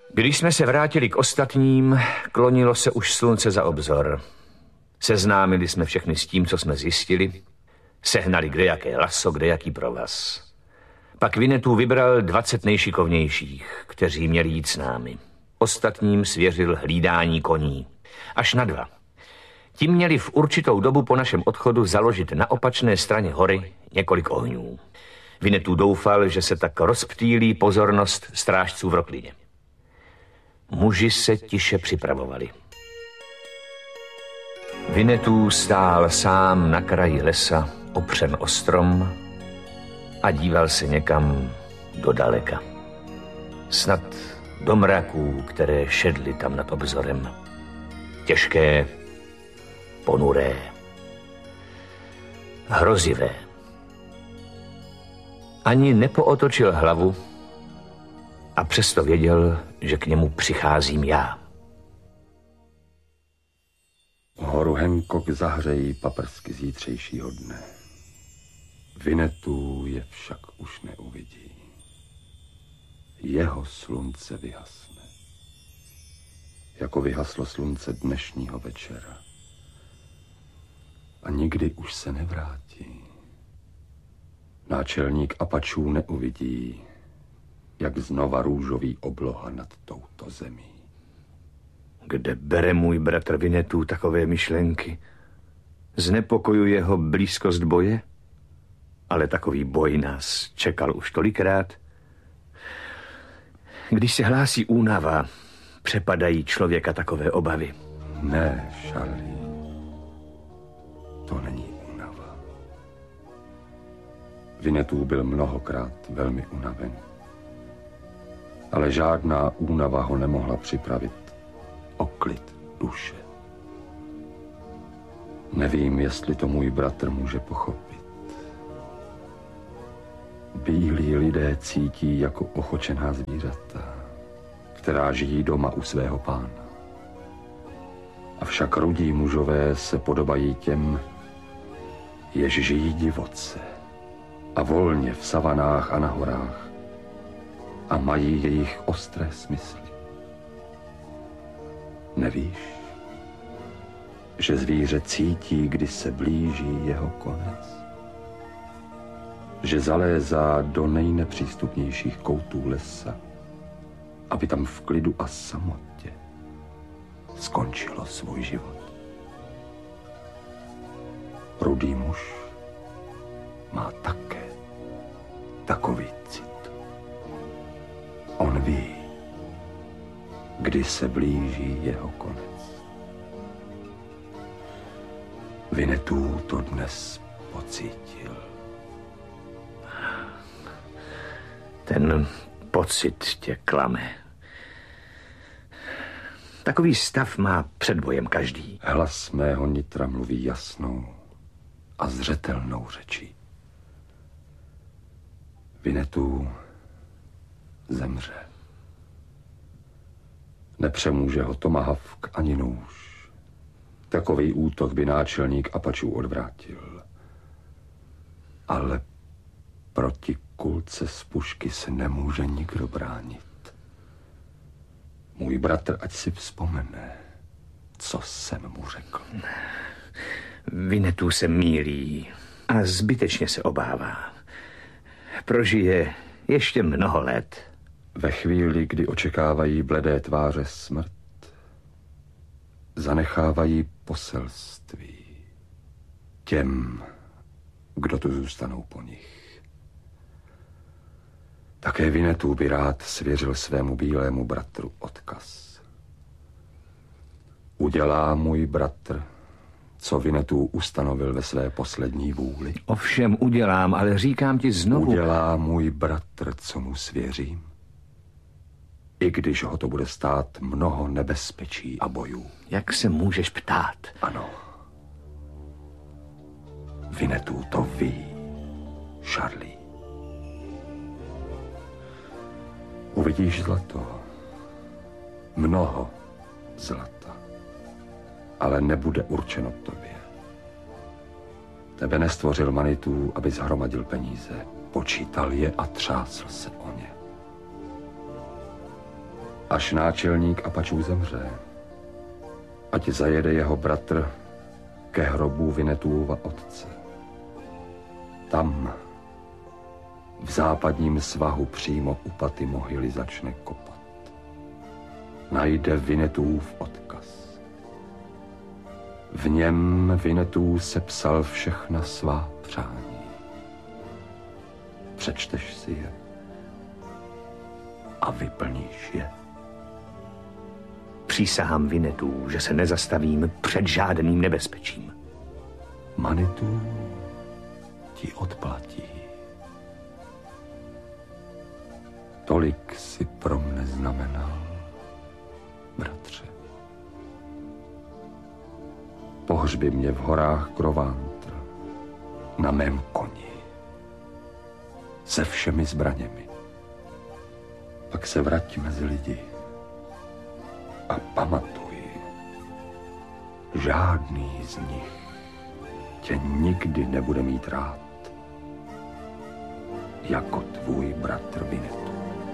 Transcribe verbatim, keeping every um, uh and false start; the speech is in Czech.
Když jsme se vrátili k ostatním, klonilo se už slunce za obzor. Seznámili jsme všechny s tím, co jsme zjistili. Sehnali kdejaké laso, kdejaký provaz. Pak Winnetou vybral dvacet nejšikovnějších, kteří měli jít s námi. Ostatním svěřil hlídání koní. Až na dva. Ti měli v určitou dobu po našem odchodu založit na opačné straně hory několik ohňů. Winnetou doufal, že se tak rozptýlí pozornost strážců v roklině. Muži se tiše připravovali. Winnetou stál sám na kraji lesa, opřen o strom a díval se někam do daleka. Snad do mraků, které šedly tam nad obzorem. Těžké, ponuré, hrozivé. Ani nepootočil hlavu a přesto věděl, že k němu přicházím já. Horu Hancock zahřejí paprsky zítřejšího dne. Winnetou je však už neuvidí. Jeho slunce vyhasne. Jako vyhaslo slunce dnešního večera. A nikdy už se nevrátí. Náčelník Apačů neuvidí, jak znova růžový obloha nad touto zemí. Kde bere můj bratr Winnetou takové myšlenky? Znepokojuje ho blízkost boje? Ale takový boj nás čekal už tolikrát. Když se hlásí únava, přepadají člověka takové obavy. Ne, Charlie. To není únava. Winnetou byl mnohokrát velmi unaven. Ale žádná únava ho nemohla připravit o klid duše. Nevím, jestli to můj bratr může pochopit. Bílí lidé cítí jako ochočená zvířata, která žijí doma u svého pána. Avšak rudí mužové se podobají těm, jež žijí divoce a volně v savanách a na horách a mají jejich ostré smysly. Nevíš, že zvíře cítí, kdy se blíží jeho konec? Že zalézá do nejnepřístupnějších koutů lesa, aby tam v klidu a samotě skončilo svůj život. Rudý muž má také takový cit. On ví, kdy se blíží jeho konec. Winnetou to dnes pocítil. Ten pocit tě klame. Takový stav má před bojem každý. Hlas mého nitra mluví jasnou a zřetelnou řečí. Winnetou zemře. Nepřemůže ho tomahawk ani nůž. Takový útok by náčelník Apačů odvrátil. Ale proti kulce z pušky se nemůže nikdo bránit. Můj bratr, ať si vzpomene, co jsem mu řekl. Winnetou se mýlí a zbytečně se obává. Prožije ještě mnoho let. Ve chvíli, kdy očekávají bledé tváře smrt, zanechávají poselství těm, kdo tu zůstanou po nich. Také Winnetou by rád svěřil svému bílému bratru odkaz. Udělá můj bratr, co Winnetou ustanovil ve své poslední vůli? Ovšem udělám, ale říkám ti znovu... Udělá můj bratr, co mu svěřím? I když ho to bude stát mnoho nebezpečí a bojů. Jak se můžeš ptát? Ano. Winnetou to ví, Charlie. Uvidíš zlato. Mnoho zlata. Ale nebude určeno tobě. Tebe nestvořil Manitou, aby zhromadil peníze. Počítal je a třásl se o ně. až náčelník Apačů zemře. Ať zajede jeho bratr ke hrobu Vinetuova otce. Tam, v západním svahu přímo u paty mohyly začne kopat. Najde Vinetův odkaz. V něm Vinetů sepsal všechna svá přání. Přečteš si je a vyplníš je. Přísahám Vinetů, že se nezastavím před žádným nebezpečím. Manitou ti odplatí. Tolik si pro mne znamenal, bratře. Pohřbi mě v horách Krovantr, na mém koni, se všemi zbraněmi. Pak se vrať mezi lidi a pamatuj, žádný z nich tě nikdy nebude mít rád jako tvůj bratr Vinetu.